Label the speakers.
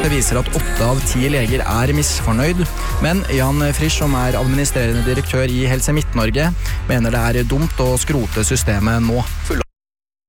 Speaker 1: Resultatet viser at 8 av 10 leger misfornøyd, men Jan Frisch, som administrerende direktør i Helse Midt-Norge, mener det dumt å skrote systemet nå.